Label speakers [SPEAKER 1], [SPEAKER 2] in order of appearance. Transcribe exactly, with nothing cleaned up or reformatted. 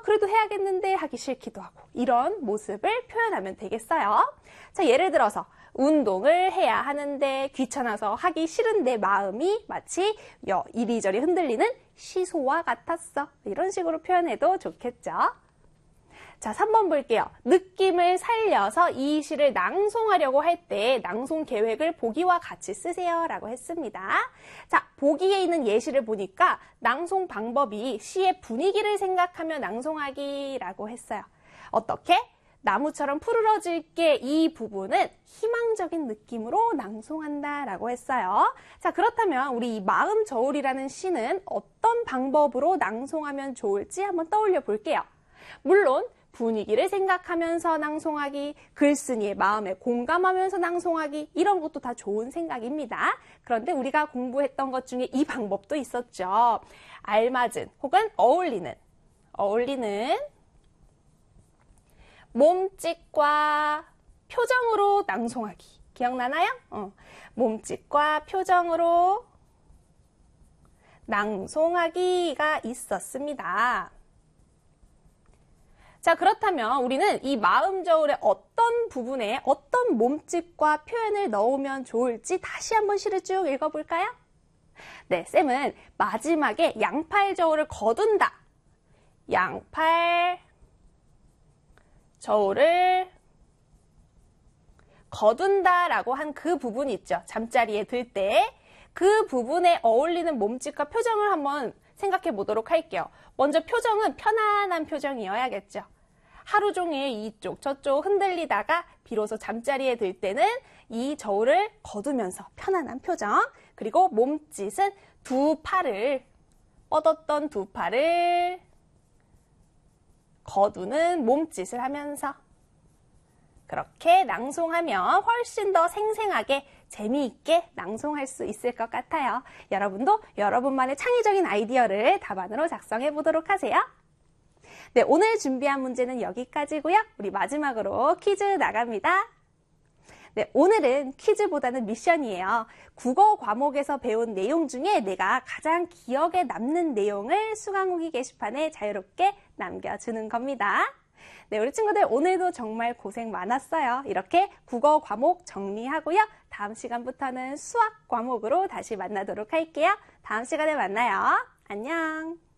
[SPEAKER 1] 그래도 해야겠는데 하기 싫기도 하고 이런 모습을 표현하면 되겠어요. 자, 예를 들어서 운동을 해야 하는데 귀찮아서 하기 싫은 내 마음이 마치 이리저리 흔들리는 시소와 같았어. 이런 식으로 표현해도 좋겠죠. 자, 삼 번 볼게요. 느낌을 살려서 이 시를 낭송하려고 할 때 낭송 계획을 보기와 같이 쓰세요 라고 했습니다. 자, 보기에 있는 예시를 보니까 낭송 방법이 시의 분위기를 생각하며 낭송하기라고 했어요. 어떻게? 나무처럼 푸르러질게 이 부분은 희망적인 느낌으로 낭송한다 라고 했어요. 자, 그렇다면 우리 이 마음 저울이라는 시는 어떤 방법으로 낭송하면 좋을지 한번 떠올려 볼게요. 물론 분위기를 생각하면서 낭송하기, 글쓴이의 마음에 공감하면서 낭송하기 이런 것도 다 좋은 생각입니다. 그런데 우리가 공부했던 것 중에 이 방법도 있었죠. 알맞은 혹은 어울리는, 어울리는 몸짓과 표정으로 낭송하기. 기억나나요? 어. 몸짓과 표정으로 낭송하기가 있었습니다. 자, 그렇다면 우리는 이 마음 저울의 어떤 부분에 어떤 몸짓과 표현을 넣으면 좋을지 다시 한번 시를 쭉 읽어볼까요? 네, 쌤은 마지막에 양팔 저울을 거둔다. 양팔 저울을 거둔다 라고 한 그 부분 있죠. 잠자리에 들 때 그 부분에 어울리는 몸짓과 표정을 한번 생각해 보도록 할게요. 먼저 표정은 편안한 표정이어야겠죠. 하루 종일 이쪽 저쪽 흔들리다가 비로소 잠자리에 들 때는 이 저울을 거두면서 편안한 표정, 그리고 몸짓은 두 팔을, 뻗었던 두 팔을 거두는 몸짓을 하면서 그렇게 낭송하면 훨씬 더 생생하게 재미있게 낭송할 수 있을 것 같아요. 여러분도 여러분만의 창의적인 아이디어를 답안으로 작성해 보도록 하세요. 네, 오늘 준비한 문제는 여기까지고요. 우리 마지막으로 퀴즈 나갑니다. 네, 오늘은 퀴즈보다는 미션이에요. 국어 과목에서 배운 내용 중에 내가 가장 기억에 남는 내용을 수강후기 게시판에 자유롭게 남겨주는 겁니다. 네, 우리 친구들 오늘도 정말 고생 많았어요. 이렇게 국어 과목 정리하고요. 다음 시간부터는 수학 과목으로 다시 만나도록 할게요. 다음 시간에 만나요. 안녕.